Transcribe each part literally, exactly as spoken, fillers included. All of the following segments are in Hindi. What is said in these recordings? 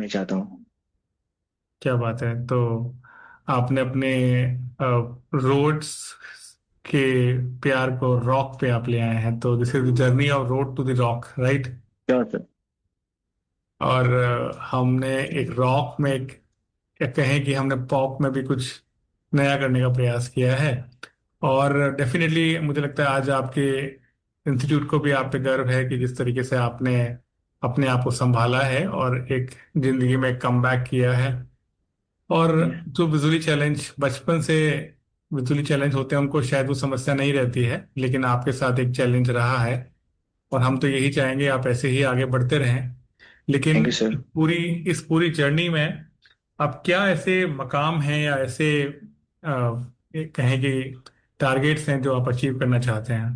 चाहता हूँ। क्या बात है। तो आपने अपने रोड्स के प्यार को रॉक पे आप ले आए हैं, तो this is the journey of road to the rock, right. Sure sir. और अ, हमने एक रॉक में एक, या कहें कि हमने पॉप में भी कुछ नया करने का प्रयास किया है। और डेफिनेटली मुझे लगता है आज आपके इंस्टीट्यूट को भी आप पे गर्व है कि जिस तरीके से आपने अपने आप को संभाला है और एक जिंदगी में कमबैक किया है। और जो विजुअली चैलेंज बचपन से विजुअली चैलेंज होते हैं उनको शायद वो समस्या नहीं रहती है, लेकिन आपके साथ एक चैलेंज रहा है। और हम तो यही चाहेंगे आप ऐसे ही आगे बढ़ते रहें। लेकिन थैंक यू सर। पूरी इस पूरी जर्नी में अब क्या ऐसे मकाम हैं या ऐसे अ, ये कहें कि टारगेट्स हैं जो आप अचीव करना चाहते हैं।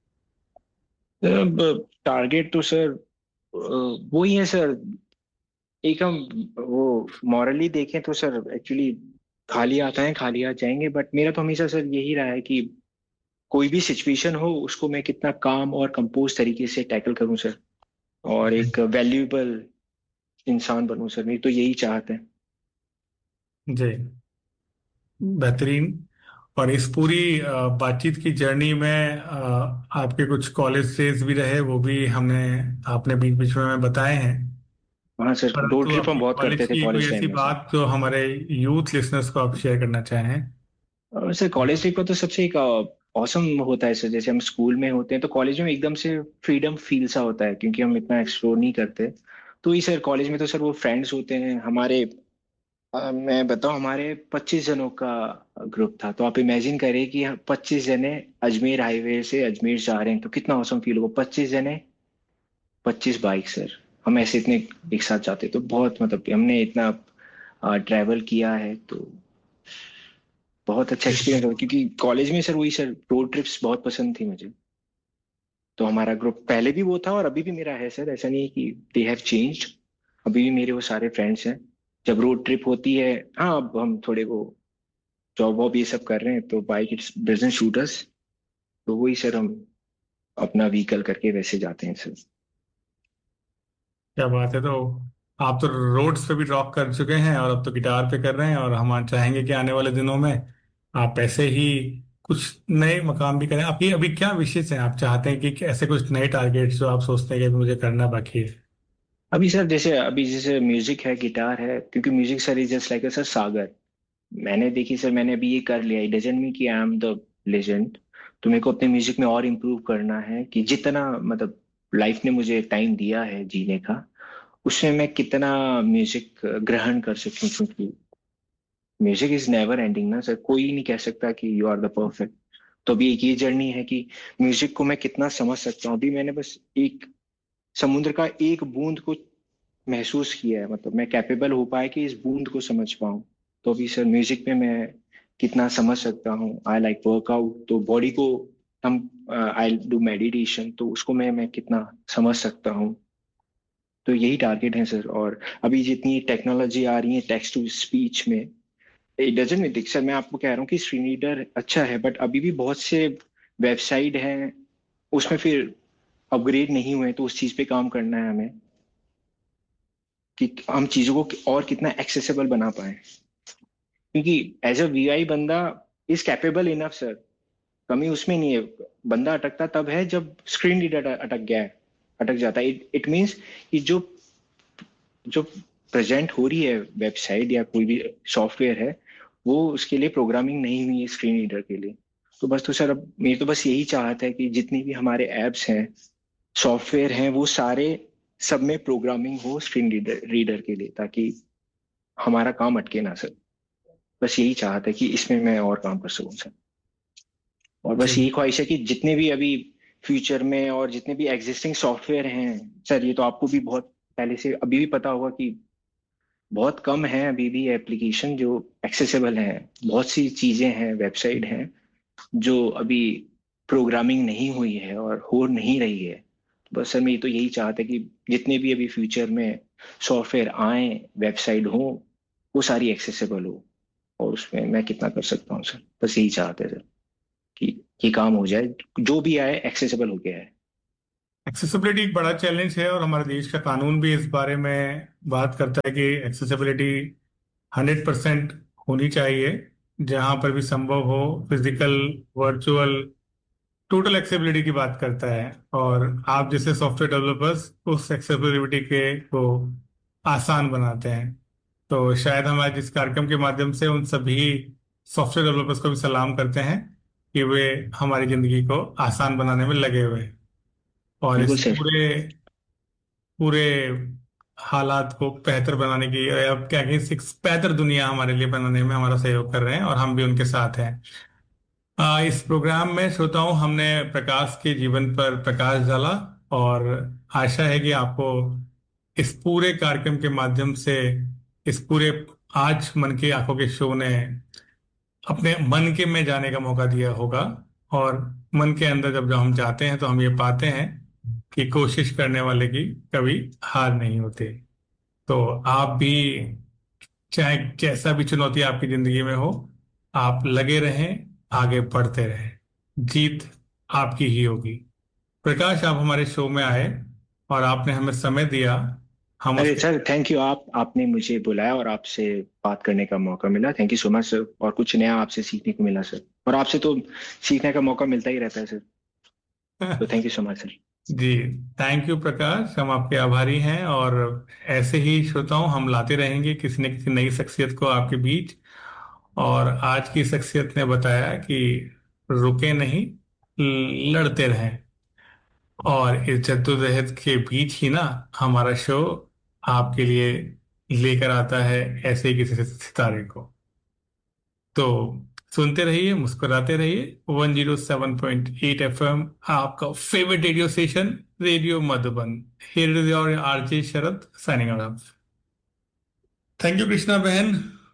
अब टारगेट तो सर वो ही है सर। एक हम वो मॉरली देखें तो सर एक्चुअली खाली आता है खाली आ जाएंगे, बट मेरा तो हमेशा सर यही रहा है कि कोई भी सिचुएशन हो उसको मैं कितना काम और कंपोज तरीके से टैकल करूं सर, और एक वैल्यूएबल इंसान बनूं सर। मेरी तो यही चाहत है। जी, बेहतरीन। और इस पूरी अ, बातचीत की जर्नी में अ, आपके कुछ कॉलेज डेज भी रहे, वो भी हमने आपने बीच बीच में हमें बताए हैं। हाँ सर, रोड परंतु ट्रिप हम अपनी बहुत कॉलेज करते थे की कोई कॉलेज ऐसी टाइम में सर। बात जो हमारे यूथ लिसनर्स को आप शेयर करना चाहें। और सर कॉलेज ट्रिप का तो सबसे एक औसम होता है सर। जैसे हम स्कूल में होते हैं तो कॉलेज में एकदम से फ्रीडम फील सा होता है, क्योंकि हम इतना एक्सप्लोर नहीं करते। तो ही सर कॉलेज में तो सर वो फ्रेंड्स होते हैं हमारे। अ, मैं बताऊं, हमारे पच्चीस जनों का ग्रुप था। तो आप इमेजिन करें कि पच्चीस जने अजमेर हाईवे से अजमेर जा रहे हैं तो कितना औसम फील होगा। पच्चीस जने, पच्चीस बाइक सर। हम ऐसे इतने एक साथ जाते तो बहुत, मतलब हमने इतना ट्रैवल किया है तो बहुत अच्छा एक्सपीरियंस बिल्कुल। होगा। क्योंकि कॉलेज में सर वही सर रोड ट्रिप्स बहुत पसंद थी मुझे। तो हमारा ग्रुप पहले भी वो था और अभी भी मेरा है सर। ऐसा नहीं है कि दे हैव चेंज्ड। अभी भी मेरे वो सारे फ्रेंड्स हैं। जब रोड ट्रिप होती है, हाँ अब हम थोड़े वो जॉब वॉब ये सब कर रहे हैं तो बाइक इट्स डजंट शूट अस। तो वही सर, हम अपना व्हीकल करके वैसे जाते हैं सर। क्या बात है। तो आप तो रोड्स पे भी रॉक कर चुके हैं और अब तो गिटार पे कर रहे हैं, और हम चाहेंगे कि आने वाले दिनों में आप ऐसे ही कुछ नए मकाम भी करें। आपकी अभी क्या विशेष है, आप चाहते हैं कि ऐसे कुछ नए टारगेट्स जो आप सोचते हैं कि मुझे करना बाकी है। अभी सर जैसे अभी जैसे म्यूजिक है, गिटार है, क्योंकि music sir is just like sir सागर। मैंने देखी सर, मैंने अभी ये कर लिया। इट डजंट मीन कि आई एम द लेजेंड। तो मेरे को अपने म्यूजिक में और इम्प्रूव करना है कि जितना मतलब लाइफ ने मुझे टाइम दिया है जीने का, उसमें मैं कितना म्यूजिक ग्रहण कर सकूं। क्योंकि म्यूजिक इज नेवर एंडिंग ना सर। कोई नहीं कह सकता कि यू आर द परफेक्ट। तो अभी एक ये जर्नी है कि म्यूजिक को मैं कितना समझ सकता हूँ। अभी मैंने बस एक समुद्र का एक बूंद को महसूस किया है, मतलब मैं कैपेबल हो पाया कि इस बूंद को समझ पाऊं। तो अभी सर म्यूजिक में मैं कितना समझ सकता हूँ। आई लाइक वर्कआउट, तो बॉडी को हम आई डू मेडिटेशन, तो उसको मैं मैं कितना समझ सकता हूँ। तो यही टारगेट है सर। और अभी जितनी टेक्नोलॉजी आ रही है टेक्स्ट टू स्पीच में, इट डजंट मीन सर, मैं आपको कह रहा हूँ कि स्क्रीन रीडर अच्छा है, बट अभी भी बहुत से वेबसाइट हैं उसमें फिर अपग्रेड नहीं हुए। तो उस चीज पे काम करना है हमें कि हम चीजों को और कितना एक्सेसिबल बना पाए। क्योंकि एज अ वीआई बंदा इज कैपेबल इनफ सर। कमी उसमें नहीं है। बंदा अटकता तब है जब स्क्रीन रीडर अटक गया है, अटक जाता है। इट इट मीन्स कि जो जो प्रेजेंट हो रही है वेबसाइट या कोई भी सॉफ्टवेयर है, वो उसके लिए प्रोग्रामिंग नहीं हुई है स्क्रीन रीडर के लिए। तो बस तो सर अब मेरी तो बस यही चाहत है कि जितनी भी हमारे एप्स हैं, सॉफ्टवेयर हैं, वो सारे सब में प्रोग्रामिंग हो स्क्रीन रीडर रीडर के लिए, ताकि हमारा काम अटके ना सर। बस यही चाहत है कि इसमें मैं और काम कर सकूं सर। और बस जी। यही ख्वाहिश है कि जितने भी अभी फ्यूचर में और जितने भी एग्जिस्टिंग सॉफ्टवेयर हैं सर, ये तो आपको भी बहुत पहले से अभी भी पता होगा कि बहुत कम है अभी भी एप्लीकेशन जो एक्सेसिबल हैं। बहुत सी चीजें हैं, वेबसाइट हैं जो अभी प्रोग्रामिंग नहीं हुई है और हो नहीं रही है। बस सर मैं तो यही चाहता है कि जितने भी अभी फ्यूचर में सॉफ्टवेयर आए, वेबसाइट हो, वो सारी एक्सेसिबल हो। और उसमें मैं कितना कर सकता हूँ सर, बस यही चाहते हैं सर कि ये काम हो जाए, जो भी आए एक्सेसिबल हो गया है। एक्सेसिबिलिटी एक बड़ा चैलेंज है, और हमारे देश का कानून भी इस बारे में बात करता है कि एक्सेसिबिलिटी हंड्रेड परसेंट होनी चाहिए। जहां पर भी संभव हो, फिजिकल, वर्चुअल, टोटल एक्सेसिबिलिटी की बात करता है। और आप जैसे सॉफ्टवेयर डेवलपर्स उस एक्सेसिबिलिटी के को आसान बनाते हैं। तो शायद हम आज इस कार्यक्रम के माध्यम से उन सभी सॉफ्टवेयर डेवलपर्स को भी सलाम करते हैं कि वे हमारी जिंदगी को आसान बनाने में लगे हुए हैं, और बिल्कुल इस सर। पूरे पूरे हालात को बेहतर बनाने की, या क्या कहें, एक बेहतर दुनिया हमारे लिए बनाने में हमारा सहयोग कर रहे हैं, और हम भी उनके साथ हैं। आ, इस प्रोग्राम में श्रोताओं, हमने प्रकाश के जीवन पर प्रकाश डाला, और आशा है कि आपको इस पूरे कार्यक्रम के माध्यम से, इस पूरे आज मन की आंखों के शो ने अपने मन के में जाने का मौका दिया होगा। और मन के अंदर जब जब हम जाते हैं तो हम ये पाते हैं कि कोशिश करने वाले की कभी हार नहीं होती। तो आप भी, चाहे जैसा भी चुनौती आपकी जिंदगी में हो, आप लगे रहें, आगे बढ़ते रहें, जीत आपकी ही होगी। प्रकाश, आप हमारे शो में आए और आपने हमें समय दिया, हम अरे उसके। Sir, thank you. आप आपने मुझे बुलाया और आपसे बात करने का मौका मिला। Thank you so much sir. और कुछ नया आपसे सीखने को मिला सर। और आपसे तो सीखने का मौका मिलता ही रहता है सर। तो thank you so much sir. Ji, thank you प्रकाश, हम आपके आभारी हैं। और ऐसे ही श्रोताओं, हम लाते रहेंगे किसी न किसी नई शख्सियत को आपके बीच। और आज की शख्सियत ने बताया कि रुके नहीं, लड़ते रहें। और इस जद्दोजहद के बीच ही ना, हमारा शो आपके लिए लेकर आता है ऐसे ही किसी सितारे को। तो सुनते रहिए, मुस्कुराते रहिए। One zero seven point eight F M, आपका favourite radio station, radio Madhuban. Here is your RJ Sharad signing out. Thank you Krishna बहन।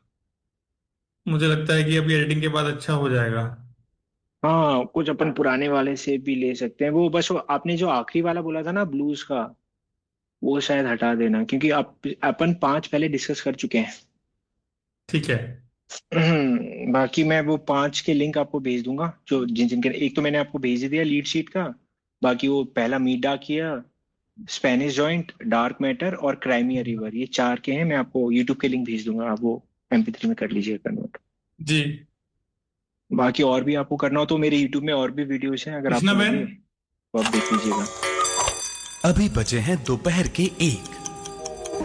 मुझे लगता है कि अभी एडिटिंग के बाद अच्छा हो जाएगा। हाँ, कुछ अपन पुराने वाले से भी ले सकते हैं। वो बस वो आपने जो आखिरी वाला बोला था ना ब्लूज का, वो शायद हटा देना, क्योंकि आप अपन पांच पहले डिस्कस कर चुके हैं। ठीक है। हम्म, बाकी मैं वो पांच के लिंक आपको भेज दूंगा, जो जिन जिनके एक तो मैंने आपको भेज ही दिया लीड शीट का। बाकी वो पहला मीडा किया, स्पेनिश जॉइंट, डार्क मैटर और क्राइमिया रिवर, ये चार के हैं। मैं आपको यूट्यूब के लिंक भेज दूंगा, आप वो एम पी थ्री में कर लीजिएगा कन्वर्ट। जी। बाकी और भी आपको करना हो तो मेरे यूट्यूब में और भी वीडियोस हैं, अगर कृष्णा आपको बहन। लगे तो आप देख लीजिएगा। अभी बचे हैं दोपहर के एक।